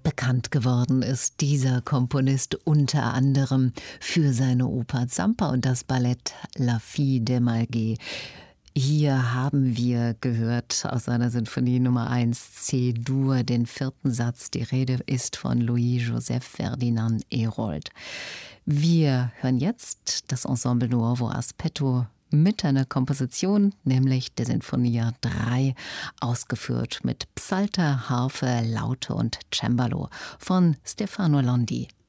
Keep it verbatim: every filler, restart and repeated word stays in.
Bekannt geworden ist dieser Komponist unter anderem für seine Oper Zampa und das Ballett La Fille de Malguet. Hier haben wir gehört aus seiner Sinfonie Nummer eins C-Dur den vierten Satz. Die Rede ist von Louis-Joseph Ferdinand Herold. Wir hören jetzt das Ensemble Nuovo Aspetto mit einer Komposition, nämlich der Sinfonia drei, ausgeführt mit Psalter, Harfe, Laute und Cembalo von Stefano Londi.